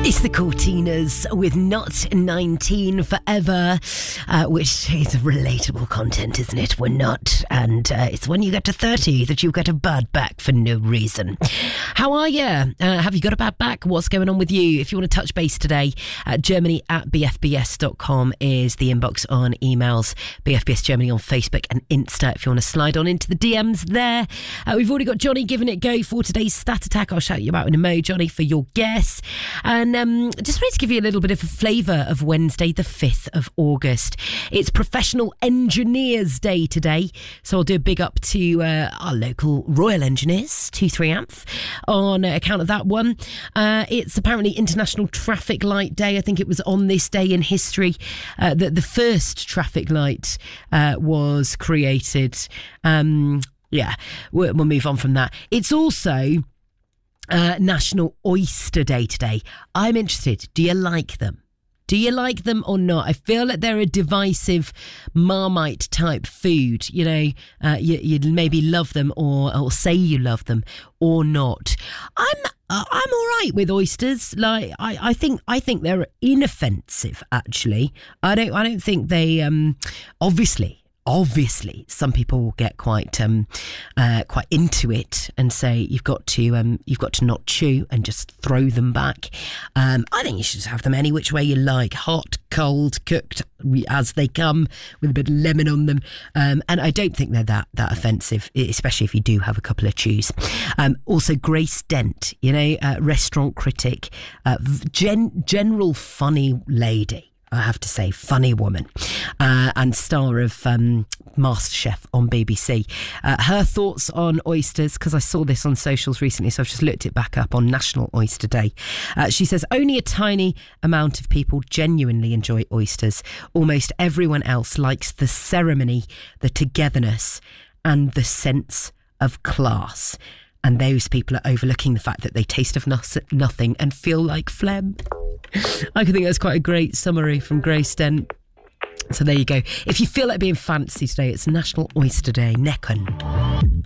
It's the Cortinas with Not 19 Forever, which is relatable content, isn't it? We're not. And it's when you get to 30 that you get a bad back for no reason. How are you? Have you got a bad back? What's going on with you? If you want to touch base today, Germany@bfbs.com is the inbox on emails. BFBS Germany on Facebook and Insta if you want to slide on into the DMs there. We've already got Johnny giving it a go for today's stat attack. I'll shout you out in a mo, Johnny, for your guess. And just wanted to give you a little bit of a flavour of Wednesday, the 5th of August. It's Professional Engineers Day today, so I'll do a big up to our local Royal Engineers, 23AMF, on account of that one. It's apparently International Traffic Light Day. I think it was on this day in history that the first traffic light was created. Yeah, we'll move on from that. It's also National Oyster Day today. I'm interested. Do you like them? Do you like them or not? I feel like they're a divisive Marmite type food. You know, you maybe love them or say you love them or not. I'm all right with oysters. Like I think they're inoffensive. Actually, I don't think they Obviously, some people will get quite into it and say you've got to not chew and just throw them back. I think you should just have them any which way you like, hot, cold, cooked as they come with a bit of lemon on them. And I don't think they're that offensive, especially if you do have a couple of chews. Also, Grace Dent, restaurant critic, general funny lady. I have to say, funny woman, and star of MasterChef on BBC. Her thoughts on oysters, because I saw this on socials recently, so I've just looked it back up on National Oyster Day. She says, only a tiny amount of people genuinely enjoy oysters. Almost everyone else likes the ceremony, the togetherness, and the sense of class. And those people are overlooking the fact that they taste of nothing and feel like phlegm. I think that's quite a great summary from Grace Dent. So there you go. If you feel like being fancy today, it's National Oyster Day. Necken.